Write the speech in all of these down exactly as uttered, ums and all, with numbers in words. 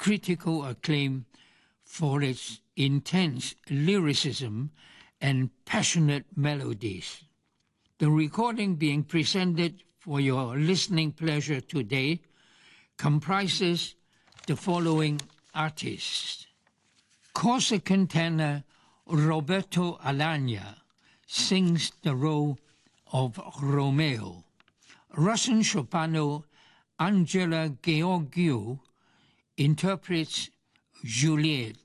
critical acclaim for its intense lyricism and passionate melodies. The recording being presented for your listening pleasure today comprises the following artists. Corsican tenor Roberto Alagna sings the role of Romeo. Russian soprano Angela Gheorghiu interprets Juliet.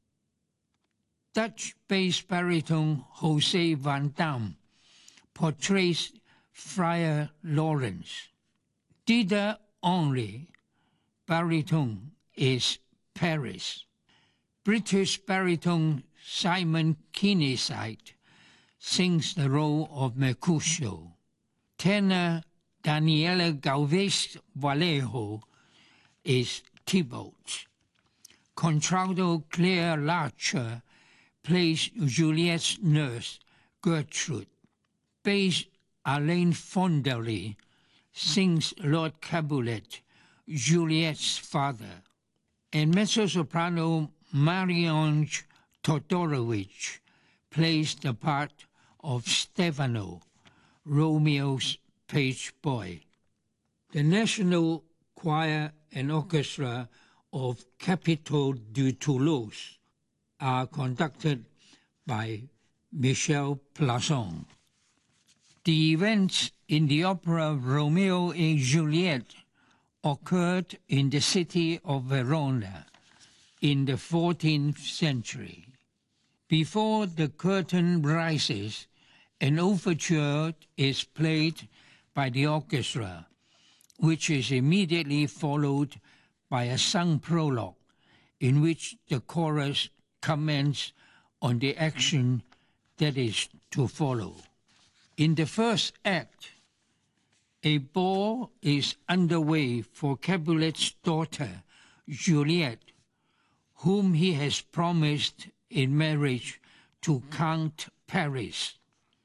Dutch bass baritone Jose van Dam portrays Friar Lawrence. Dider Henry, baritone, is Paris. British baritone Simon Keanyside sings the role of Mercutio. Tenor Daniele Galvez Vallejo is Tybalt. Contralto Claire Larcher plays Juliet's nurse, Gertrude. Bass Alain Fondery sings Lord Capulet, Juliet's father. And mezzo-soprano Marie-Ange Todorovich plays the part of Stefano, Romeo's page boy. The National Choir and Orchestra of Capitol de Toulouse are conducted by Michel Plasson. The events in the opera Romeo et Juliet occurred in the city of Verona in the fourteenth century. Before the curtain rises, an overture is played by the orchestra, which is immediately followed by a sung prologue in which the chorus comments on the action that is to follow. In the first act, a ball is underway for Capulet's daughter, Juliet, whom he has promised in marriage to Count Paris.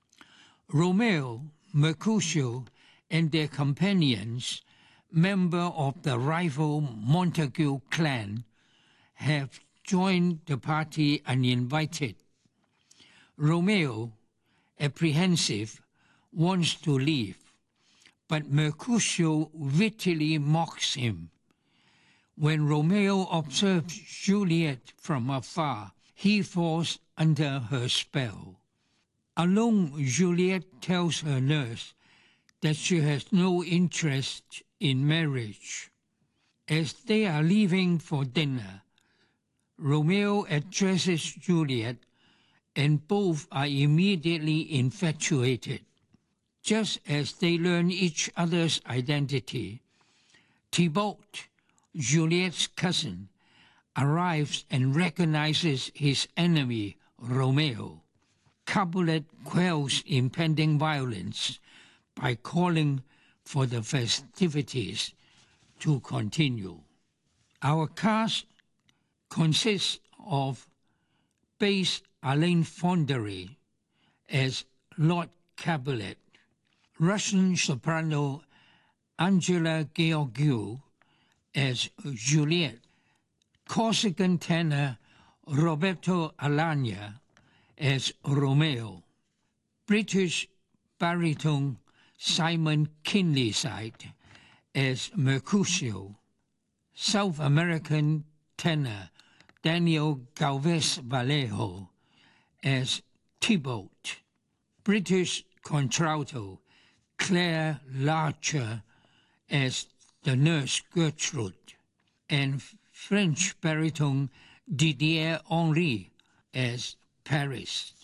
Romeo, Mercutio, and their companions, members of the rival Montague clan, have joined the party uninvited. Romeo, apprehensive, wants to leave, but Mercutio wittily mocks him. When Romeo observes Juliet from afar, he falls under her spell. Alone, Juliet tells her nurse that she has no interest in marriage. As they are leaving for dinner, Romeo addresses Juliet, and both are immediately infatuated. Just as they learn each other's identity, Tybalt, Juliet's cousin, arrives and recognizes his enemy, Romeo. Capulet quells impending violence by calling for the festivities to continue. Our cast consists of bass Alain Fondery as Lord Capulet, Russian soprano Angela Gheorghiu as Juliet, Corsican tenor Roberto Alagna as Romeo, British baritone Simon Keanyside as Mercutio, South American tenor Daniel Galvez Vallejo as Tybalt, British contralto Claire Larcher as the nurse Gertrude, and French baritone Didier Henry as Paris.